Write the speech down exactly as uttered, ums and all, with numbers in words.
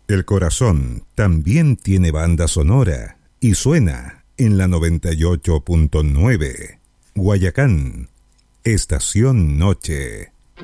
El corazón también tiene banda sonora y suena en la noventa y ocho punto nueve. Guayacán, Estación Noche.